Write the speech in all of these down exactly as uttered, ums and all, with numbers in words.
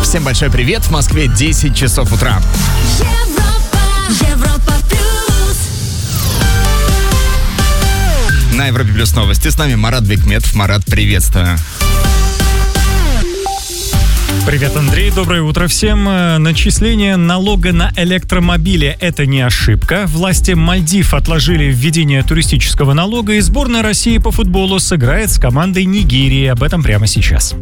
Всем большой привет. В Москве десять часов утра. Европа, Европа плюс. На Европе плюс новости. С нами Марат Бекметов. Марат, приветствую. Привет, Андрей. Доброе утро всем. Начисление налога на электромобили – это не ошибка. Власти Мальдив отложили введение туристического налога, и сборная России по футболу сыграет с командой Нигерии. Об этом прямо сейчас.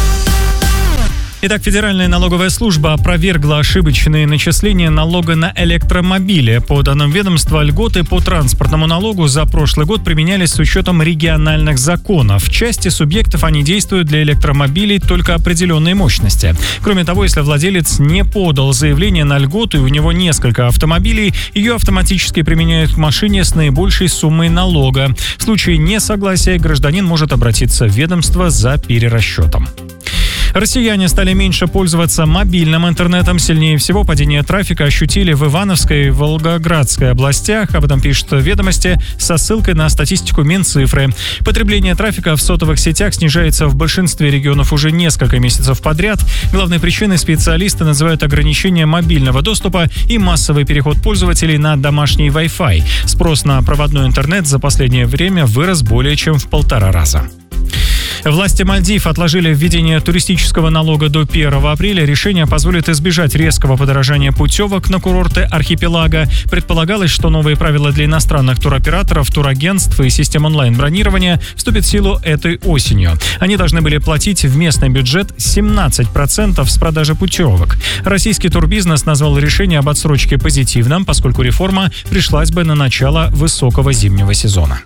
Итак, Федеральная налоговая служба опровергла ошибочные начисления налога на электромобили. По данным ведомства, льготы по транспортному налогу за прошлый год применялись с учетом региональных законов. В части субъектов они действуют для электромобилей только определенной мощности. Кроме того, если владелец не подал заявление на льготу и у него несколько автомобилей, ее автоматически применяют к машине с наибольшей суммой налога. В случае несогласия гражданин может обратиться в ведомство за перерасчетом. Россияне стали меньше пользоваться мобильным интернетом. Сильнее всего падение трафика ощутили в Ивановской и Волгоградской областях. Об этом пишут «Ведомости» со ссылкой на статистику Минцифры. Потребление трафика в сотовых сетях снижается в большинстве регионов уже несколько месяцев подряд. Главной причиной специалисты называют ограничение мобильного доступа и массовый переход пользователей на домашний Wi-Fi. Спрос на проводной интернет за последнее время вырос более чем в полтора раза. Власти Мальдив отложили введение туристического налога до первого апреля. Решение позволит избежать резкого подорожания путевок на курорты архипелага. Предполагалось, что новые правила для иностранных туроператоров, турагентств и систем онлайн-бронирования вступят в силу этой осенью. Они должны были платить в местный бюджет семнадцать процентов с продажи путевок. Российский турбизнес назвал решение об отсрочке позитивным, поскольку реформа пришлась бы на начало высокого зимнего сезона.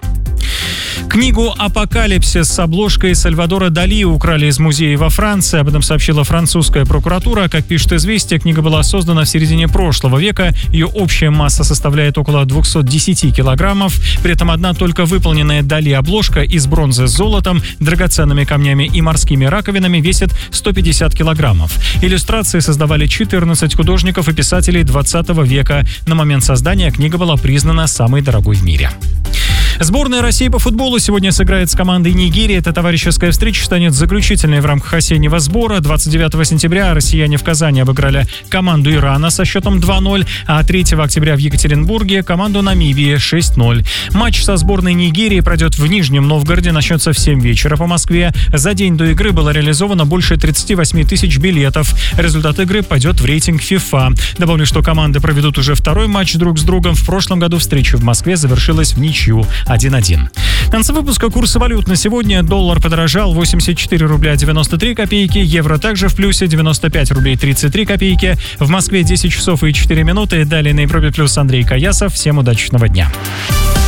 Книгу «Апокалипсис» с обложкой Сальвадора Дали украли из музея во Франции. Об этом сообщила французская прокуратура. Как пишет «Известия», книга была создана в середине прошлого века. Ее общая масса составляет около двести десять килограммов. При этом одна только выполненная Дали обложка из бронзы с золотом, драгоценными камнями и морскими раковинами весит сто пятьдесят килограммов. Иллюстрации создавали четырнадцать художников и писателей двадцатого века. На момент создания книга была признана самой дорогой в мире. Сборная России по футболу сегодня сыграет с командой Нигерии. Эта товарищеская встреча станет заключительной в рамках осеннего сбора. двадцать девятого сентября россияне в Казани обыграли команду Ирана со счетом два ноль, а третьего октября в Екатеринбурге команду Намибии шесть ноль. Матч со сборной Нигерии пройдет в Нижнем Новгороде, начнется в семь вечера по Москве. За день до игры было реализовано больше тридцать восемь тысяч билетов. Результат игры пойдет в рейтинг ФИФА. Добавлю, что команды проведут уже второй матч друг с другом. В прошлом году встреча в Москве завершилась в ничью один один. В конце выпуска курсы валют на сегодня. Доллар подорожал восемьдесят четыре рубля девяносто три копейки. Евро также в плюсе девяносто пять рублей тридцать три копейки. В Москве десять часов и четыре минуты. Далее на Европе плюс Андрей Каясов. Всем удачного дня.